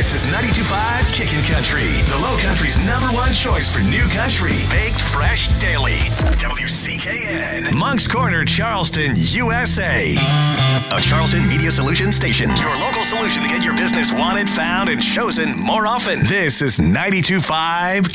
This is 92.5 Kickin' Country, the Low Country's #1 choice for new country, baked fresh daily. WCKN, Moncks Corner, Charleston, USA. A Charleston Media Solutions station, your local solution to get your business wanted, found, and chosen more often. This is 92.5